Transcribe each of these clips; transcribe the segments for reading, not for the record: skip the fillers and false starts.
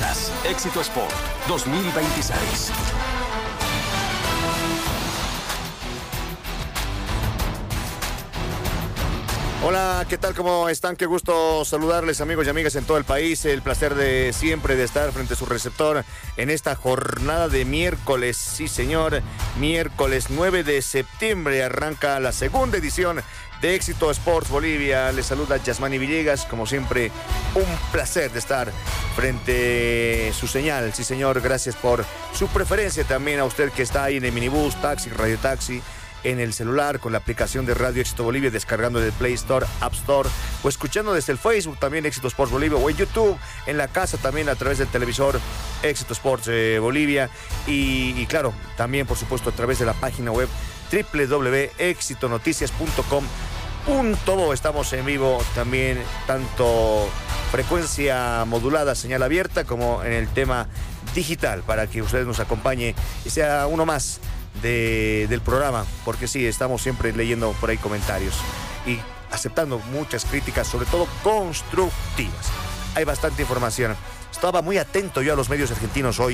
Escuchas Éxito Sport 2026. Hola, ¿qué tal? ¿Cómo están? Qué gusto saludarles, amigos y amigas en todo el país. El placer de siempre de estar frente a su receptor en esta jornada de miércoles. Sí, señor, miércoles 9 de septiembre arranca la segunda edición de Éxito Sports Bolivia. Les saluda Yasmani Villegas. Como siempre, un placer de estar frente a su señal. Sí, señor, gracias por su preferencia. También a usted que está ahí en el minibús, taxi, radio taxi, en el celular, con la aplicación de Radio Éxito Bolivia, descargando del Play Store, App Store, o escuchando desde el Facebook también Éxito Sports Bolivia, o en YouTube, en la casa también a través del televisor Éxito Sports Bolivia, y claro, también por supuesto a través de la página web www.exitonoticias.com. Estamos en vivo también, tanto frecuencia modulada, señal abierta, como en el tema digital, para que ustedes nos acompañe y sea uno más del programa, porque sí, estamos siempre leyendo por ahí comentarios y aceptando muchas críticas, sobre todo constructivas. Hay bastante información. Estaba muy atento yo a los medios argentinos hoy,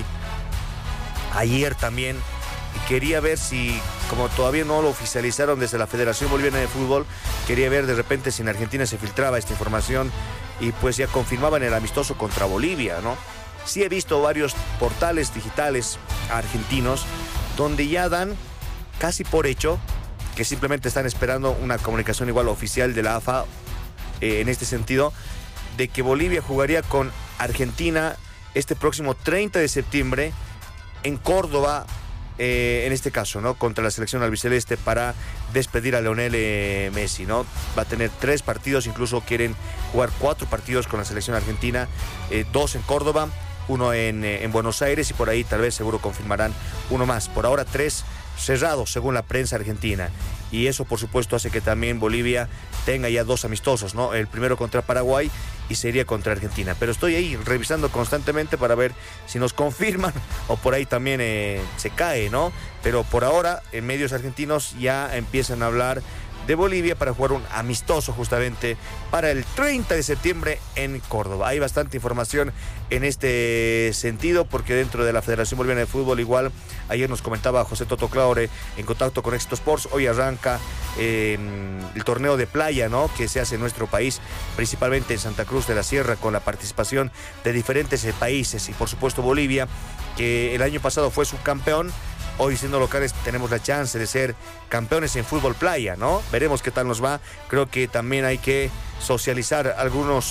ayer también, y quería ver si, como todavía no lo oficializaron desde la Federación Boliviana de Fútbol, quería ver de repente si en Argentina se filtraba esta información y pues ya confirmaban el amistoso contra Bolivia, ¿no? Sí he visto varios portales digitales argentinos donde ya dan casi por hecho que simplemente están esperando una comunicación igual oficial de la AFA, en este sentido, de que Bolivia jugaría con Argentina este próximo 30 de septiembre en Córdoba, en este caso, ¿no?, contra la selección albiceleste, para despedir a Lionel Messi, ¿no? Va a tener 3 partidos, incluso quieren jugar 4 partidos con la selección argentina, 2 en Córdoba, 1 en Buenos Aires, y por ahí tal vez seguro confirmarán uno más. Por ahora 3 cerrados según la prensa argentina, y eso por supuesto hace que también Bolivia tenga ya 2 amistosos, ¿no? El primero contra Paraguay y sería contra Argentina, pero estoy ahí revisando constantemente para ver si nos confirman o por ahí también se cae, ¿no? Pero por ahora en medios argentinos ya empiezan a hablar de Bolivia para jugar un amistoso justamente para el 30 de septiembre en Córdoba. Hay bastante información en este sentido, porque dentro de la Federación Boliviana de Fútbol, igual ayer nos comentaba José Toto Claure en contacto con Éxito Sports, hoy arranca el torneo de playa, ¿no?, que se hace en nuestro país, principalmente en Santa Cruz de la Sierra, con la participación de diferentes países, y por supuesto Bolivia, que el año pasado fue subcampeón. Hoy, siendo locales, tenemos la chance de ser campeones en fútbol playa, ¿no? Veremos qué tal nos va. Creo que también hay que socializar algunos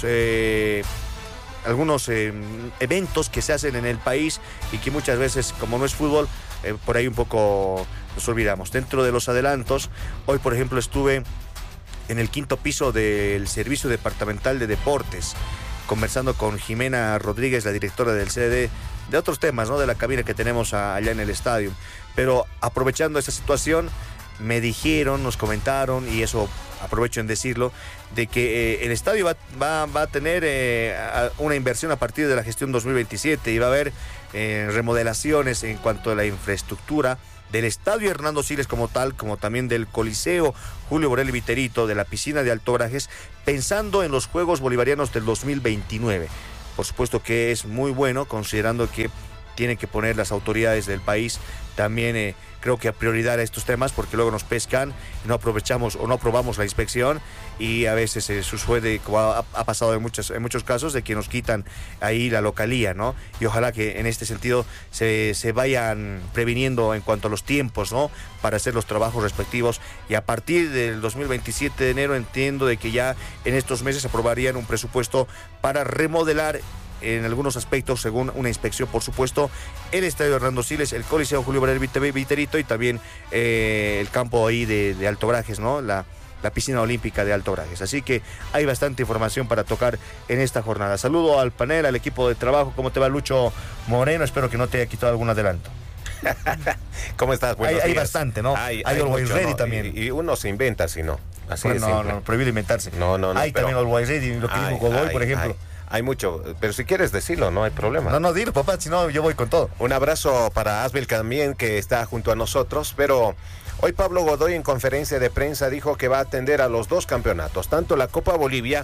eventos que se hacen en el país y que muchas veces, como no es fútbol, por ahí un poco nos olvidamos. Dentro de los adelantos, hoy, por ejemplo, estuve en el 5º piso del Servicio Departamental de Deportes, conversando con Jimena Rodríguez, la directora del CDD, de otros temas, ¿no?, de la cabina que tenemos allá en el estadio. Pero aprovechando esa situación, me dijeron, nos comentaron, y eso aprovecho en decirlo, de que el estadio va a tener una inversión a partir de la gestión 2027, y va a haber remodelaciones en cuanto a la infraestructura del estadio Hernando Siles como tal, como también del Coliseo Julio Borelli Viterito, de la piscina de Alto Brajes, pensando en los Juegos Bolivarianos del 2029. Por supuesto que es muy bueno, considerando que tienen que poner las autoridades del país también, creo que a prioridad a estos temas, porque luego nos pescan y no aprovechamos o no aprobamos la inspección, y a veces sucede, como ha pasado en muchos casos, de que nos quitan ahí la localía, ¿no? Y ojalá que en este sentido se vayan previniendo en cuanto a los tiempos, ¿no?, para hacer los trabajos respectivos, y a partir del 2027 de enero entiendo de que ya en estos meses aprobarían un presupuesto para remodelar en algunos aspectos, según una inspección, por supuesto, el estadio Hernando Siles, el Coliseo Julio Borelli Viterito, y también el campo ahí de Alto Brajes, ¿no?, la piscina olímpica de Alto Brajes. Así que hay bastante información para tocar en esta jornada. Saludo al panel, al equipo de trabajo. ¿Cómo te va, Lucho Moreno? Espero que no te haya quitado algún adelanto. ¿Cómo estás? Buenos hay días. Bastante, ¿no? Hay Always mucho, Ready, ¿no? también. Y uno se inventa, si no. Así Bueno, de simple. no, prohibido inventarse. No. Hay pero también Always Ready, lo que dijo Godoy, por ejemplo. Hay mucho, pero si quieres decirlo, no hay problema. No, dilo, papá, si no, yo voy con todo. Un abrazo para Asbel también, que está junto a nosotros, pero hoy Pablo Godoy en conferencia de prensa dijo que va a atender a los 2 campeonatos, tanto la Copa Bolivia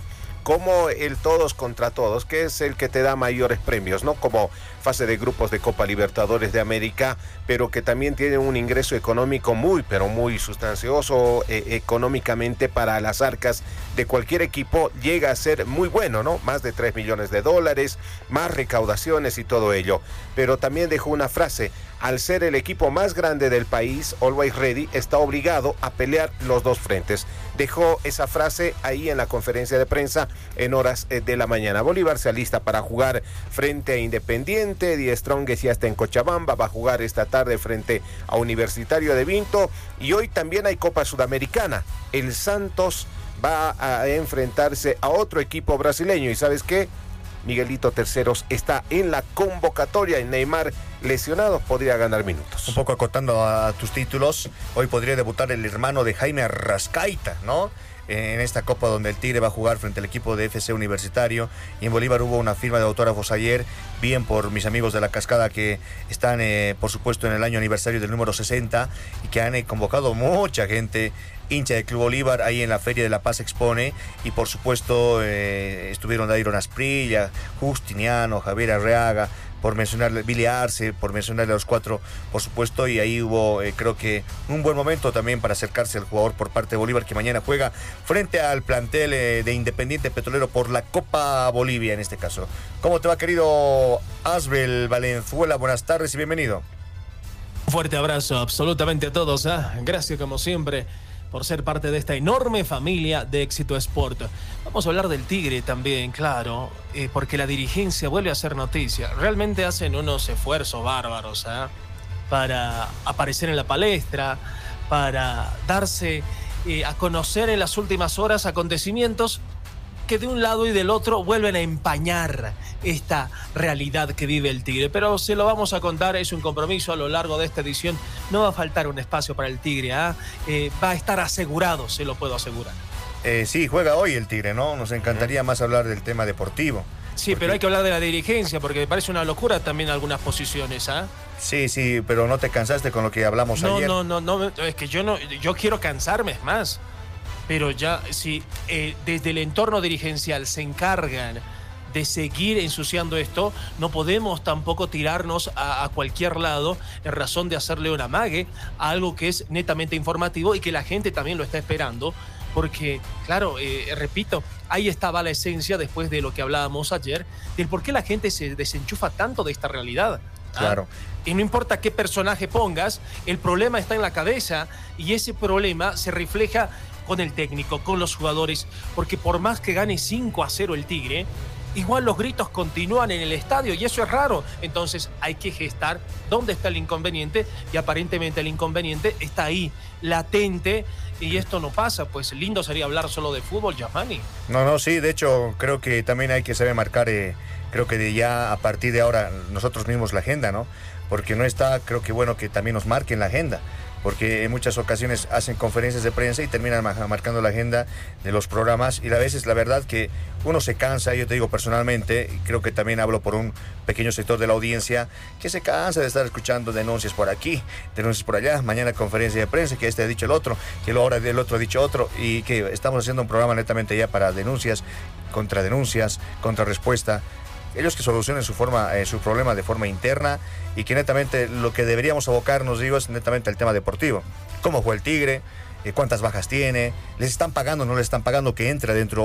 como el todos contra todos, que es el que te da mayores premios, ¿no? Como fase de grupos de Copa Libertadores de América, pero que también tiene un ingreso económico muy, pero muy sustancioso económicamente para las arcas de cualquier equipo, llega a ser muy bueno, ¿no? Más de $3 millones, más recaudaciones y todo ello. Pero también dejó una frase: al ser el equipo más grande del país, Always Ready está obligado a pelear los dos frentes. Dejó esa frase ahí en la conferencia de prensa en horas de la mañana. Bolívar se alista para jugar frente a Independiente, Die Strongest ya está en Cochabamba, va a jugar esta tarde frente a Universitario de Vinto, y hoy también hay Copa Sudamericana. El Santos va a enfrentarse a otro equipo brasileño, y ¿sabes qué? Miguelito Terceros está en la convocatoria, y Neymar, lesionado, podría ganar minutos. Un poco acotando a tus títulos, hoy podría debutar el hermano de Jaime Arrascaita, ¿no? En esta Copa donde el Tigre va a jugar frente al equipo de FC Universitario, y en Bolívar hubo una firma de autógrafos ayer, bien por mis amigos de La Cascada, que están por supuesto en el año aniversario del número 60 y que han convocado mucha gente hincha del Club Bolívar ahí en la Feria de La Paz Expone, y por supuesto estuvieron Dairon Asprilla, Justiniano, Javier Arreaga, por mencionarle Billy Arce, por mencionarle a los cuatro, por supuesto, y ahí hubo creo que un buen momento también para acercarse al jugador por parte de Bolívar, que mañana juega frente al plantel de Independiente Petrolero por la Copa Bolivia en este caso. ¿Cómo te va, querido Asbel Valenzuela? Buenas tardes y bienvenido. Un fuerte abrazo absolutamente a todos, ¿eh? Gracias como siempre por ser parte de esta enorme familia de Éxito Sport. Vamos a hablar del Tigre también, claro, porque la dirigencia vuelve a hacer noticia. Realmente hacen unos esfuerzos bárbaros para aparecer en la palestra, para darse a conocer en las últimas horas acontecimientos que de un lado y del otro vuelven a empañar esta realidad que vive el Tigre. Pero se lo vamos a contar, es un compromiso a lo largo de esta edición. No va a faltar un espacio para el Tigre, va a estar asegurado, se lo puedo asegurar. Sí, juega hoy el Tigre, ¿no? Nos encantaría más hablar del tema deportivo. Sí, pero hay que hablar de la dirigencia, porque me parece una locura también algunas posiciones, Sí, pero ¿no te cansaste con lo que hablamos ayer? No, es que yo quiero cansarme, es más. Pero ya, si desde el entorno dirigencial se encargan de seguir ensuciando esto, no podemos tampoco tirarnos a cualquier lado en razón de hacerle un amague a algo que es netamente informativo y que la gente también lo está esperando. Porque, claro, repito, ahí estaba la esencia, después de lo que hablábamos ayer, del por qué la gente se desenchufa tanto de esta realidad. Claro. Y no importa qué personaje pongas, el problema está en la cabeza, y ese problema se refleja con el técnico, con los jugadores, porque por más que gane 5-0 el Tigre, igual los gritos continúan en el estadio, y eso es raro. Entonces hay que gestar dónde está el inconveniente, y aparentemente el inconveniente está ahí, latente, y esto no pasa. Pues lindo sería hablar solo de fútbol, Yasmani. No, sí, de hecho creo que también hay que saber marcar, creo que de ya a partir de ahora nosotros mismos la agenda, ¿no? Porque no está, creo que bueno que también nos marquen la agenda, porque en muchas ocasiones hacen conferencias de prensa y terminan marcando la agenda de los programas, y a veces la verdad que uno se cansa. Yo te digo personalmente, y creo que también hablo por un pequeño sector de la audiencia, que se cansa de estar escuchando denuncias por aquí, denuncias por allá, mañana conferencia de prensa, que este ha dicho el otro, que ahora el otro ha dicho otro, y que estamos haciendo un programa netamente ya para denuncias, contra respuesta. Ellos que solucionen su problema de forma interna, y que netamente lo que deberíamos abocarnos, digo, es netamente el tema deportivo. ¿Cómo fue el Tigre? ¿Cuántas bajas tiene? ¿Les están pagando o no les están pagando? Que entra dentro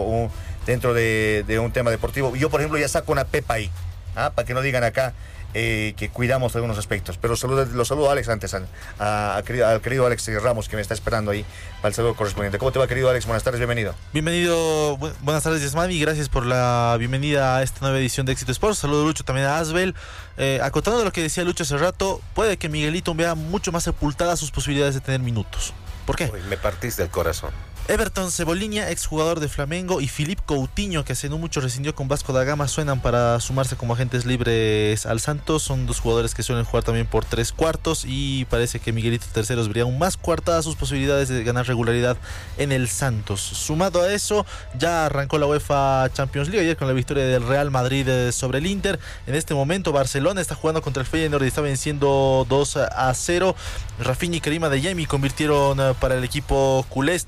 de un tema deportivo. Yo, por ejemplo, ya saco una pepa ahí, para que no digan acá que cuidamos algunos aspectos. Pero lo saludo a Alex antes, al querido Alex Ramos, que me está esperando ahí para el saludo correspondiente. ¿Cómo te va, querido Alex? Buenas tardes, bienvenido. Bienvenido, buenas tardes, Yasmani, gracias por la bienvenida a esta nueva edición de Éxito Sports. Saludo, Lucho, también a Asbel. Acotando lo que decía Lucho hace rato, puede que Miguelito vea mucho más sepultadas sus posibilidades de tener minutos. ¿Por qué? Uy, me partiste el corazón. Everton Cebolinha, exjugador de Flamengo, y Philippe Coutinho, que hace no mucho rescindió con Vasco da Gama, suenan para sumarse como agentes libres al Santos. Son dos jugadores que suelen jugar también por 3/4, y parece que Miguelito Terceros vería aún más coartadas sus posibilidades de ganar regularidad en el Santos. Sumado a eso, ya arrancó la UEFA Champions League ayer con la victoria del Real Madrid sobre el Inter. En este momento Barcelona está jugando contra el Feyenoord y está venciendo 2-0. Rafinha y Karim Adeyemi convirtieron para el equipo culé. Stuttgart y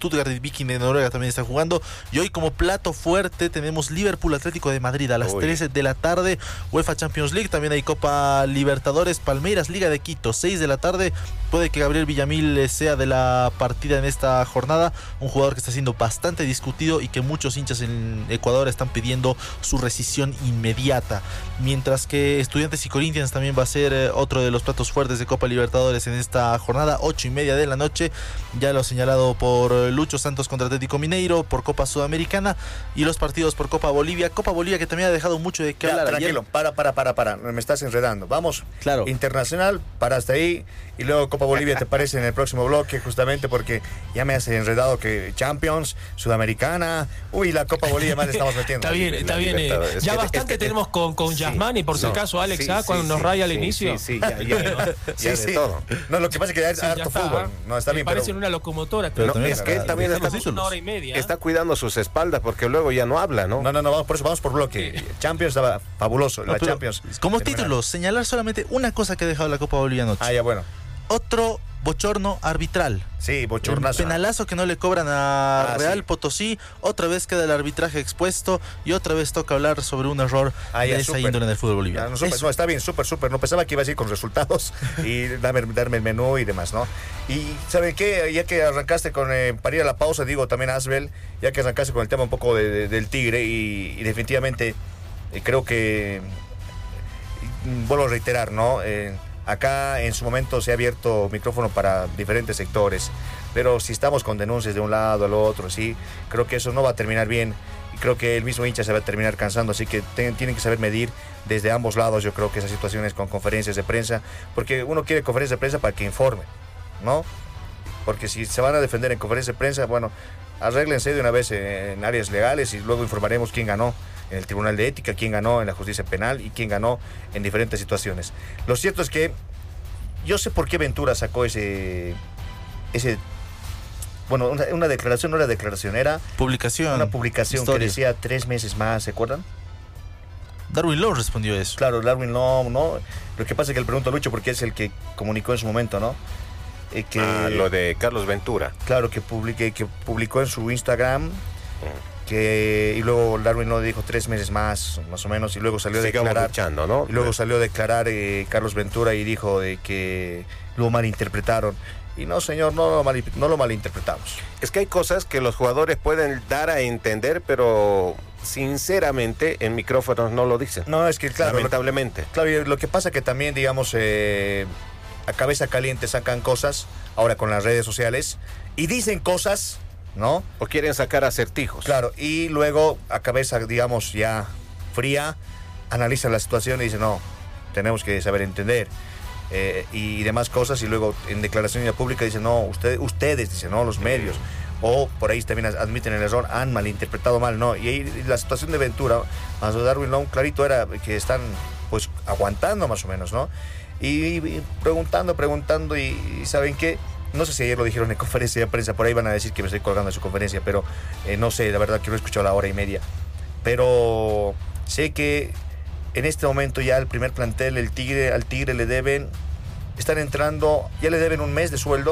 Viking de Noruega también está jugando. Y hoy como plato fuerte tenemos Liverpool Atlético de Madrid a las 13 de la tarde. UEFA Champions League, también hay Copa Libertadores, Palmeiras, Liga de Quito, 6 de la tarde. Puede que Gabriel Villamil sea de la partida en esta jornada. Un jugador que está siendo bastante discutido y que muchos hinchas en Ecuador están pidiendo su rescisión inmediata. Mientras que Estudiantes y Corinthians también va a ser otro de los platos fuertes de Copa Libertadores en esta jornada, 8:30 de la noche. Ya lo señalado por Lucho, Santos contra Atlético Mineiro por Copa Sudamericana y los partidos por Copa Bolivia. Copa Bolivia que también ha dejado mucho de qué hablar. Tranquilo, para, me estás enredando. Vamos, claro. Internacional, para hasta ahí, y luego Copa Bolivia te parece en el próximo bloque, justamente porque ya me has enredado que Champions, Sudamericana, la Copa Bolivia más le estamos metiendo. Está bien. Ya bastante tenemos con Yasmani, por si acaso, Alex, cuando nos raya al inicio. Ya de todo. No, lo que pasa es que hay harto fútbol. No, está bien, parecen una locomotora. Pero es que él también una hora y media. Está cuidando sus espaldas porque luego ya no habla, ¿no? No, por eso vamos por bloque. Champions estaba fabuloso, la Champions. Como título, señalar solamente una cosa que ha dejado la Copa Bolivia anoche. Ya bueno. Otro bochorno arbitral. Sí, bochornazo. El penalazo que no le cobran a Real Potosí. Otra vez queda el arbitraje expuesto y otra vez toca hablar sobre un error de esa índole en el fútbol boliviano. No, está bien, súper. No pensaba que iba a ir con resultados y darme el menú y demás, ¿no? Y ¿saben qué? Ya que arrancaste para ir a la pausa, digo también Asbel, ya que arrancaste con el tema un poco del Tigre y definitivamente creo que vuelvo a reiterar, ¿no? Acá en su momento se ha abierto micrófono para diferentes sectores, pero si estamos con denuncias de un lado al otro, sí, creo que eso no va a terminar bien y creo que el mismo hincha se va a terminar cansando, así que tienen que saber medir desde ambos lados. Yo creo que esas situaciones con conferencias de prensa, porque uno quiere conferencias de prensa para que informe, ¿no? Porque si se van a defender en conferencias de prensa, bueno, arréglense de una vez en áreas legales y luego informaremos quién ganó en el Tribunal de Ética, quién ganó en la justicia penal y quién ganó en diferentes situaciones. Lo cierto es que yo sé por qué Ventura sacó bueno, una declaración, no era declaración, era una publicación historia que decía 3 meses más, ¿se acuerdan? Darwin Lowe respondió eso. Claro, Darwin Lowe, ¿no? Lo que pasa es que le pregunto a Lucho porque es el que comunicó en su momento, ¿no? Lo de Carlos Ventura. Claro, que publicó en su Instagram y luego Darwin Lowe dijo 3 meses más o menos, y luego salió a declarar, luchando, ¿no? Y luego salió a declarar Carlos Ventura y dijo de que lo malinterpretaron. Y no, señor, no lo malinterpretamos. Es que hay cosas que los jugadores pueden dar a entender, pero sinceramente en micrófonos no lo dicen. No, es que claro, lamentablemente. Claro, lo que pasa que también, digamos, a cabeza caliente sacan cosas ahora con las redes sociales y dicen cosas, ¿no? O quieren sacar acertijos. Claro, y luego a cabeza, digamos, ya fría, analizan la situación y dicen, no, tenemos que saber entender. Y demás cosas, y luego en declaración pública dicen, no, ustedes dicen, no, los medios, o por ahí también admiten el error, han malinterpretado mal, ¿no? Y ahí la situación de Ventura, más de Darwin Lowe, clarito era que están, pues, aguantando más o menos, ¿no? Y preguntando, y ¿saben qué? No sé si ayer lo dijeron en conferencia de prensa, por ahí van a decir que me estoy colgando de su conferencia, pero no sé, la verdad que lo he escuchado a la 1:30. Pero sé que en este momento ya el primer plantel, al Tigre le deben, están entrando, ya le deben 1 mes de sueldo.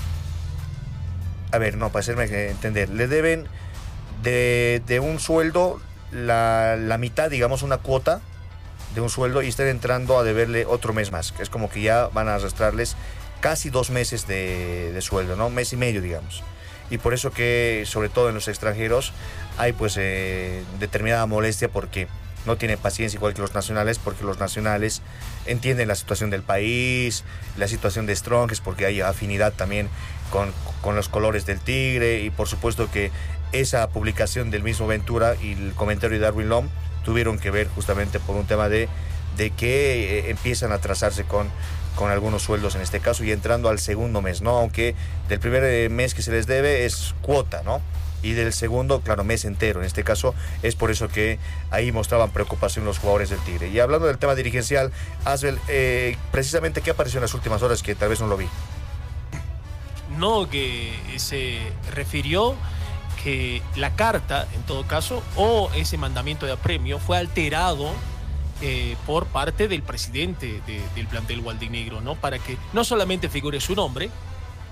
A ver, no, para hacerme entender, le deben de un sueldo la mitad, digamos, una cuota de un sueldo, y están entrando a deberle otro mes más, que es como que ya van a arrastrarles casi 2 meses de sueldo, ¿no? 1 mes y medio, digamos. Y por eso que, sobre todo en los extranjeros, hay pues determinada molestia porque no tienen paciencia igual que los nacionales, porque los nacionales entienden la situación del país, la situación de Strongest, porque hay afinidad también con los colores del Tigre, y por supuesto que esa publicación del mismo Ventura y el comentario de Darwin Lowe tuvieron que ver justamente por un tema de que empiezan a atrasarse con algunos sueldos en este caso, y entrando al segundo mes, ¿no? Aunque del primer mes que se les debe es cuota, ¿no? Y del segundo, claro, mes entero. En este caso es por eso que ahí mostraban preocupación los jugadores del Tigre. Y hablando del tema dirigencial, Asbel, precisamente, ¿qué apareció en las últimas horas que tal vez no lo vi? No, que se refirió que la carta, en todo caso, o ese mandamiento de apremio fue alterado por parte del presidente del plantel gualdinegro, ¿no? Para que no solamente figure su nombre,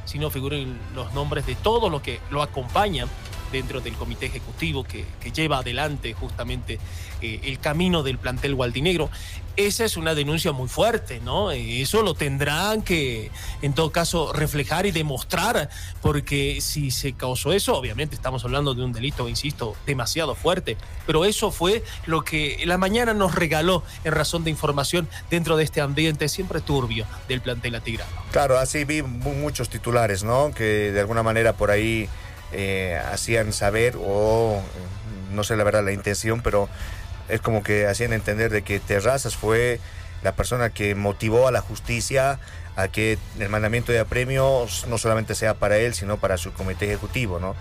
sino figuren los nombres de todos los que lo acompañan dentro del comité ejecutivo que lleva adelante justamente el camino del plantel gualdinegro. Esa es una denuncia muy fuerte, ¿no? Eso lo tendrán que, en todo caso, reflejar y demostrar, porque si se causó eso, obviamente estamos hablando de un delito, insisto, demasiado fuerte, pero eso fue lo que la mañana nos regaló en razón de información dentro de este ambiente siempre turbio del plantel atigrado. Claro, así vi muchos titulares, ¿no? Que de alguna manera por ahí hacían saber, o no sé la verdad la intención, pero es como que hacían entender de que Terrazas fue la persona que motivó a la justicia a que el mandamiento de apremios no solamente sea para él, sino para su comité ejecutivo, ¿no?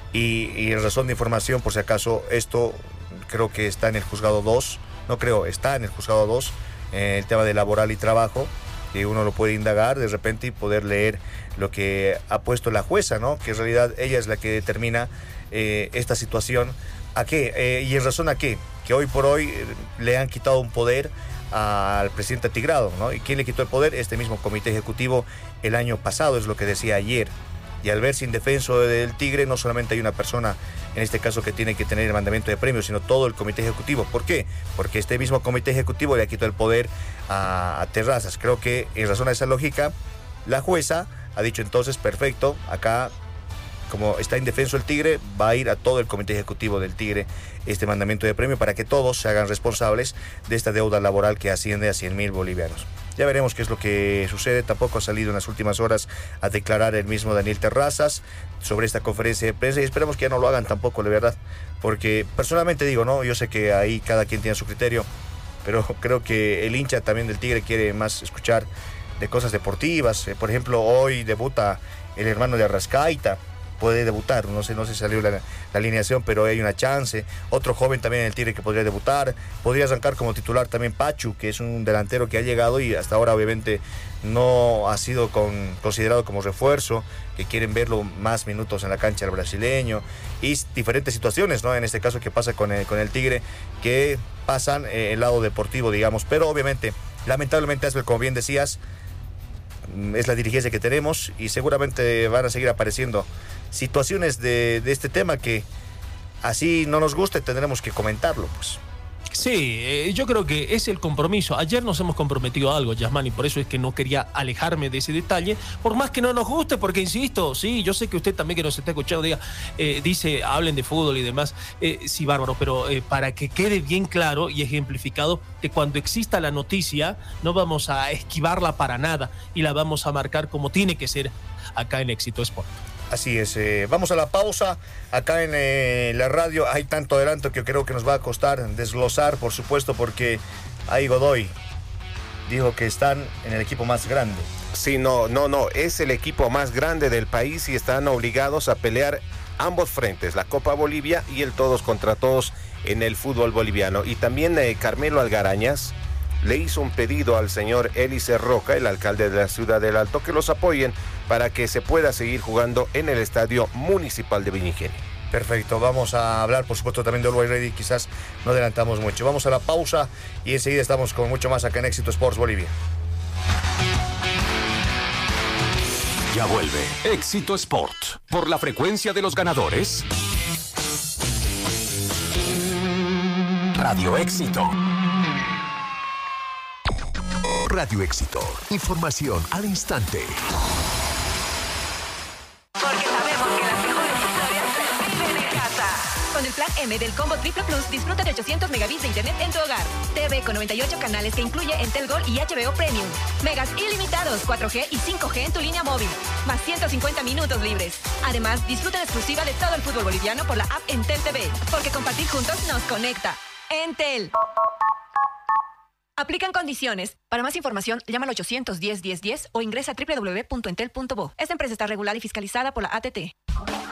Y en razón de información, por si acaso, esto creo que está en el juzgado 2, está en el juzgado 2, el tema de laboral y trabajo, que uno lo puede indagar de repente y poder leer lo que ha puesto la jueza, ¿no? Que en realidad ella es la que determina esta situación. ¿A qué? ¿Y en razón a qué? Que hoy por hoy le han quitado un poder al presidente atigrado, ¿no? ¿Y quién le quitó el poder? Este mismo comité ejecutivo el año pasado, es lo que decía ayer. Y al verse indefenso del Tigre, no solamente hay una persona, en este caso, que tiene que tener el mandamiento de premios, sino todo el comité ejecutivo. ¿Por qué? Porque este mismo comité ejecutivo le ha quitado el poder a Terrazas. Creo que en razón a esa lógica, la jueza ha dicho entonces, perfecto, acá, como está indefenso el Tigre, va a ir a todo el comité ejecutivo del Tigre este mandamiento de premio para que todos se hagan responsables de esta deuda laboral que asciende a 100.000 bolivianos. Ya veremos qué es lo que sucede. Tampoco ha salido en las últimas horas a declarar el mismo Daniel Terrazas sobre esta conferencia de prensa y esperemos que ya no lo hagan tampoco, de verdad, porque personalmente digo, no, yo sé que ahí cada quien tiene su criterio, pero creo que el hincha también del Tigre quiere más escuchar de cosas deportivas. Por ejemplo, hoy debuta el hermano de Arrascaita, puede debutar, no sé si salió la alineación, pero hay una chance. Otro joven también en el Tigre que podría debutar, podría arrancar como titular también Pachu, que es un delantero que ha llegado y hasta ahora obviamente no ha sido considerado como refuerzo, que quieren verlo más minutos en la cancha del brasileño, y diferentes situaciones, ¿no? En este caso que pasa con el Tigre, que pasan el lado deportivo, digamos, pero obviamente, lamentablemente, Asbel, como bien decías, es la dirigencia que tenemos y seguramente van a seguir apareciendo situaciones de este tema que así no nos gusta y tendremos que comentarlo, pues. Sí, yo creo que es el compromiso. Ayer nos hemos comprometido a algo, Yasmán, y por eso es que no quería alejarme de ese detalle, por más que no nos guste, porque insisto, sí, yo sé que usted también que nos está escuchando dice, hablen de fútbol y demás, sí, bárbaro, pero para que quede bien claro y ejemplificado que cuando exista la noticia no vamos a esquivarla para nada y la vamos a marcar como tiene que ser acá en Éxito Sport. Así es, vamos a la pausa. Acá en la radio hay tanto adelanto que creo que nos va a costar desglosar, por supuesto, porque ahí Godoy dijo que están en el equipo más grande. Sí, no, es el equipo más grande del país y están obligados a pelear ambos frentes, la Copa Bolivia y el todos contra todos en el fútbol boliviano. Y también Carmelo Algarañas le hizo un pedido al señor Hélice Roca, el alcalde de la ciudad del Alto, que los apoyen para que se pueda seguir jugando en el Estadio Municipal de Viñingenio. Perfecto, vamos a hablar por supuesto también de Always Ready, quizás no adelantamos mucho. Vamos a la pausa y enseguida estamos con mucho más acá en Éxito Sports Bolivia. Ya vuelve Éxito Sport por la frecuencia de los ganadores. Radio Éxito. Radio Éxito. Información al instante. Porque sabemos que las mejores historias se viven en casa. Con el plan M del Combo Triple Plus, disfruta de 800 megabits de internet en tu hogar. TV con 98 canales que incluye Entel Gold y HBO Premium. Megas ilimitados, 4G y 5G en tu línea móvil. Más 150 minutos libres. Además, disfruta en exclusiva de todo el fútbol boliviano por la app Entel TV. Porque compartir juntos nos conecta. Entel. Aplican condiciones. Para más información, llama al 810-1010 o ingresa a www.entel.bo. Esta empresa está regulada y fiscalizada por la ATT.